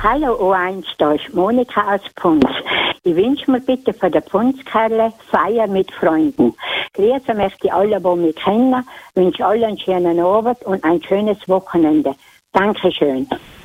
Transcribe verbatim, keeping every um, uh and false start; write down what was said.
Hallo O eins, da ist Monika aus Punz. Ich wünsche mir bitte von der Punzkerle Feier mit Freunden. Grüße möchte ich alle, die mich kennen, wünsche allen einen schönen Abend und ein schönes Wochenende. Dankeschön.